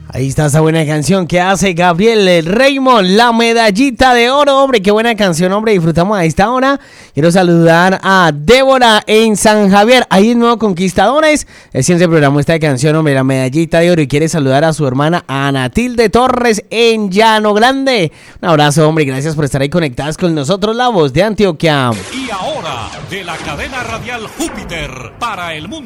Ahí está esa buena canción que hace Gabriel Raymond, la medallita de oro, hombre, qué buena canción, hombre, disfrutamos a esta hora. Quiero saludar a Débora en San Javier, ahí en Nuevo Conquistadores, siempre programó esta canción, hombre, la medallita de oro, y quiere saludar a su hermana Anatilde Torres en Llano Grande. Un abrazo, hombre, gracias por estar ahí conectadas con nosotros, la voz de Antioquia. Y ahora, de la cadena radial Júpiter para el mundo.